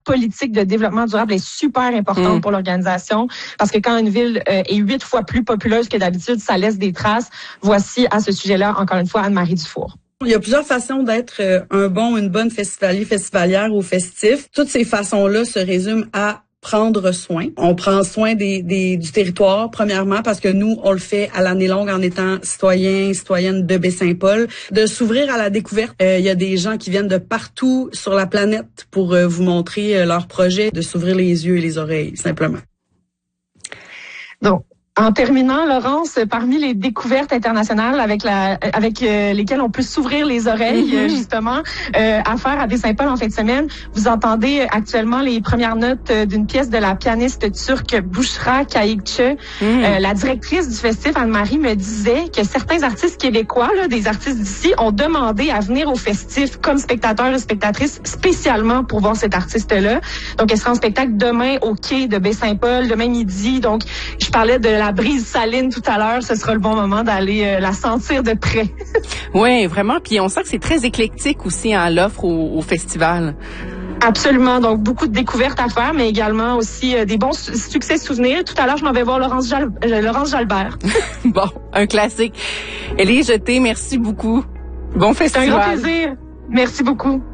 politique de développement durable est super importante pour l'organisation parce que quand une ville est 8 fois plus populeuse que d'habitude, ça laisse des traces. Voici à ce sujet-là, encore une fois, Anne-Marie Dufour. Il y a plusieurs façons d'être un bon ou une bonne festivalier, festivalière ou festif. Toutes ces façons-là se résument à prendre soin. On prend soin du territoire, premièrement, parce que nous, on le fait à l'année longue en étant citoyenne de Baie-Saint-Paul. De s'ouvrir à la découverte. Il y a des gens qui viennent de partout sur la planète pour vous montrer leurs projets. De s'ouvrir les yeux et les oreilles, simplement. Donc, en terminant, Laurence, parmi les découvertes internationales avec lesquelles on peut s'ouvrir les oreilles, justement, à faire à Baie-Saint-Paul en fin de semaine, vous entendez actuellement les premières notes d'une pièce de la pianiste turque Bouchra Kayıkçı. La directrice du festival, Anne-Marie, me disait que certains artistes québécois, là, des artistes d'ici, ont demandé à venir au festif comme spectateurs et spectatrices spécialement pour voir cet artiste-là. Donc, elle sera en spectacle demain au quai de Baie-Saint-Paul, demain midi. Donc, je parlais de la brise saline tout à l'heure, ce sera le bon moment d'aller la sentir de près. Oui, vraiment. Puis on sent que c'est très éclectique aussi à l'offre au festival. Absolument. Donc, beaucoup de découvertes à faire, mais également aussi des bons succès souvenirs. Tout à l'heure, je m'en vais voir Laurence Jalbert. Bon, un classique. Élise Jeté, merci beaucoup. Bon festival. C'est un grand plaisir. Merci beaucoup.